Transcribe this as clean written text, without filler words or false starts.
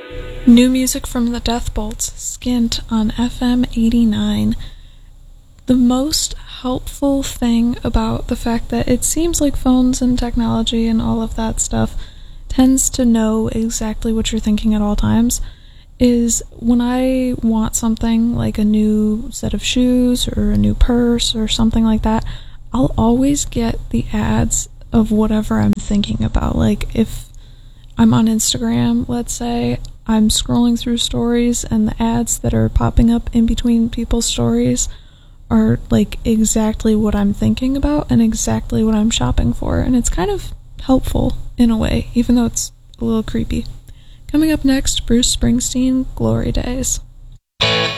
New music from the Deathbolts, Skint on FM 89. The most helpful thing about the fact that it seems like phones and technology and all of that stuff tends to know exactly what you're thinking at all times is when I want something like a new set of shoes or a new purse or something like that, I'll always get the ads of whatever I'm thinking about. Like if I'm on Instagram, let's say, I'm scrolling through stories and the ads that are popping up in between people's stories are like exactly what I'm thinking about and exactly what I'm shopping for, and it's kind of helpful in a way, even though it's a little creepy. Coming up next, Bruce Springsteen, Glory Days.